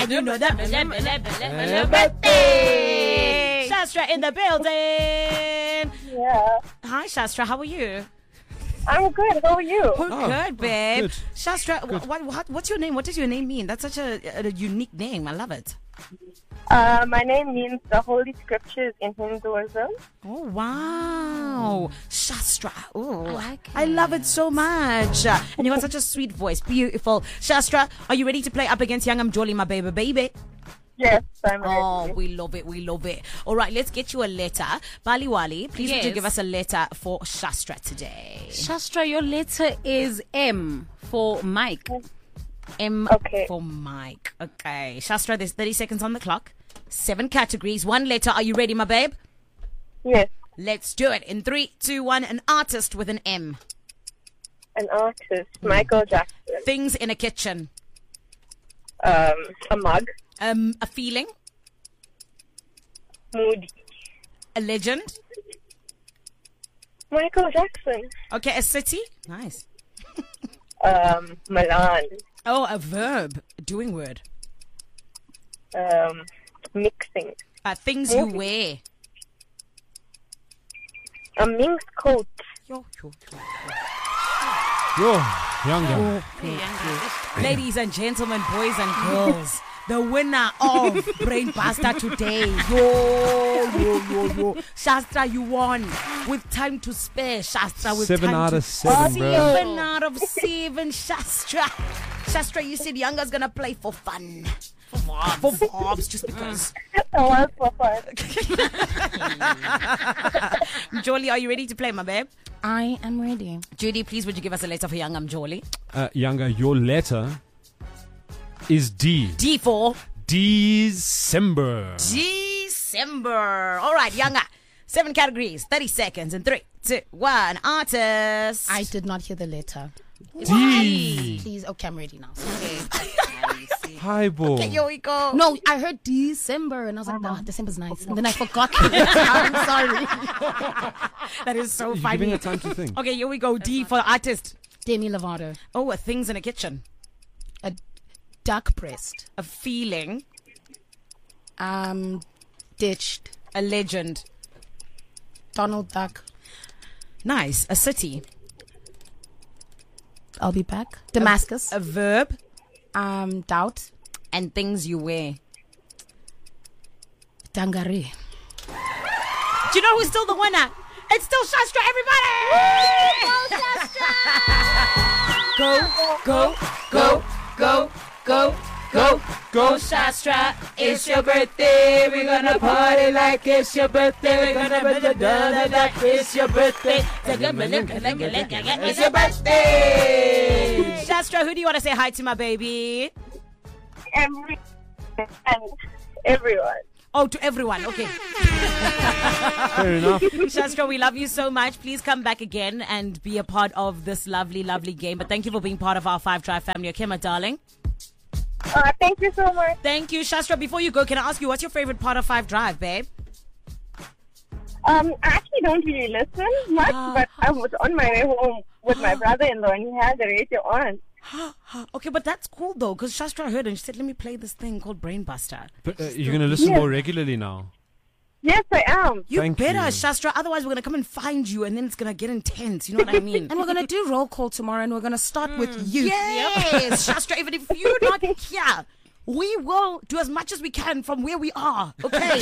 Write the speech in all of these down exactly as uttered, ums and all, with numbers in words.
And you know that birthday. Shastra in the building. Yeah. Hi, Shastra. How are you? I'm good. How are you? Oh, Oh, good, babe. good. Shastra, wh- what, what, what's your name? What does your name mean? That's such a, a unique name. I love it. Uh, my name means the Holy Scriptures in Hinduism. Oh, wow. Shastra. Oh, I like I love it so much. Uh, And you got such a sweet voice. Beautiful. Shastra, are you ready to play up against Young Jolly, my baby, baby? Yes, I'm ready. Oh, we love it. We love it. All right, let's get you a letter. Bali Wali, please would you Yes. give us a letter for Shastra today? Shastra, your letter is M for Mike. M Okay. for Mike. Okay. Shastra, there's thirty seconds on the clock. Seven categories, one letter. Are you ready, my babe? Yes, Let's do it. In three, two, one. An artist with an M. an artist, Michael Jackson. Things in a kitchen. Um, a mug, Um, a feeling. Moody. A legend. Michael Jackson. Okay, a city. Nice. Um, Milan. Oh, a verb. A doing word. Um, mixing. Uh, things you Movie. wear. A minx coat. Yo, yo, yo. Yo, younger. Ladies and gentlemen, boys and girls, the winner of Brainbuster today. Yo, yo, yo, yo. Shastra, you won. With time to spare, Shastra. With Seven time out to of seven, bro. Seven out of seven, Shastra. Shastra, you said Younger's gonna play for fun. For vibes. For vibes, just because. I was for fun. Jolie, are you ready to play, my babe? I am ready. Judy, please would you give us a letter for Youngam Jolie? Uh, younger, your letter is D. D for December. December. All right, Younger. Seven categories, thirty seconds, and three, two, one. Artist. I did not hear the letter. D. Please, okay, I'm ready now. Hi, boy. Here we go. No, I heard December, and I was like, oh, December's nice. And then I forgot. I'm sorry. That is so You're funny. giving her time to think. Okay, here we go. D for artist. Demi Lovato. Oh, a things in a kitchen. A duck breast. A feeling. Um, ditched. A legend. Donald Duck. Nice. A city. I'll be back. Damascus. A verb. Um, doubt. And things you wear. Dangare. Do you know who's still the winner? It's still Shastra, everybody! Go, go, go, go, go, go, go, Shastra. It's your birthday. We're gonna party like it's your birthday. We're gonna da da da. It's your birthday. It's your birthday. Shastra, who do you want to say hi to, my baby? Every and everyone. Oh, to everyone. Okay. Fair enough. Shastra, we love you so much. Please come back again and be a part of this lovely, lovely game. But thank you for being part of our Five Drive family. Okay, my darling? Uh, thank you so much. Thank you, Shastra. Before you go, can I ask you, what's your favorite part of Five Drive, babe? Um, I actually don't really listen much, Ah. but I was on my way home with my brother-in-law, and he had the radio on. Okay, but that's cool, though, because Shastra heard and she said, let me play this thing called Brainbuster. But uh, you're going to listen Yeah. more regularly now. Yes, I am. You Thank better, you. Shastra. Otherwise, we're going to come and find you, and then it's going to get intense. You know what I mean? And we're going to do roll call tomorrow, and we're going to start with you. Yes, Shastra, even if you're not here, we will do as much as we can from where we are, okay?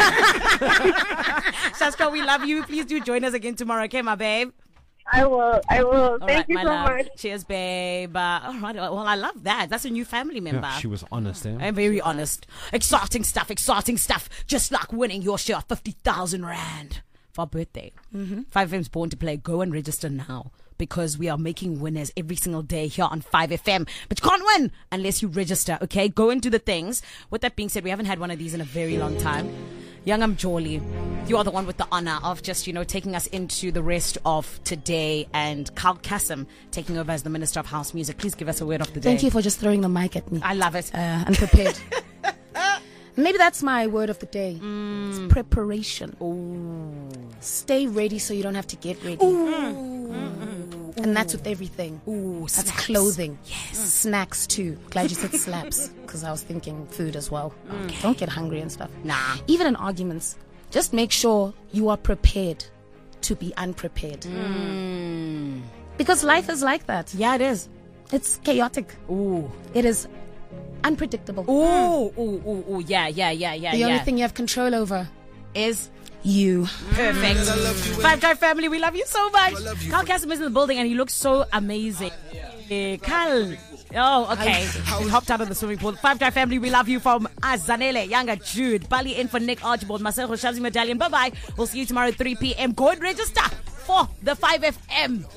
Shastra, we love you. Please do join us again tomorrow, okay, my babe? I will. I will. All Thank right, you my so love. much. Cheers, babe. Uh, all right, well, I love that. That's a new family member. Yeah, she was honest, eh? I'm very honest. Exciting stuff, exciting stuff. Just like winning your share of fifty thousand Rand for our birthday. Mm-hmm. five F M's born to play. Go and register now, because we are making winners every single day here on five F M. But you can't win unless you register, okay? Go and do the things. With that being said, we haven't had one of these in a very long time. Youngam Jolie, you are the one with the honor of just, you know, taking us into the rest of today, and Carl Kassim taking over as the Minister of House Music. Please give us a word of the day. Thank you for just throwing the mic at me. I love it. Uh, unprepared. Maybe that's my word of the day. Mm. It's preparation. Stay ready so you don't have to get ready. Ooh. And that's with everything. Ooh, That's snaps. clothing. Yes. Snacks too. Glad you said slaps, because I was thinking food as well. Don't get hungry and stuff. Nah. Even in arguments, just make sure you are prepared to be unprepared. Because life is like that. Yeah, it is. It's chaotic. Ooh. It is unpredictable. Ooh, ooh, ooh, ooh. Yeah, yeah, yeah, yeah, The yeah. only thing you have control over is you. perfect. Five Drive family, we love you so much. Carl Cassim is in the building and he looks so amazing. Eh, Carl. Oh, okay. He hopped out of the swimming pool. Five Drive family, we love you from Azanele, Younger Jude, Bali in for Nick Archibald, Masero Shazi Medallion. Bye bye. We'll see you tomorrow at three p.m. Go and register for the five F M.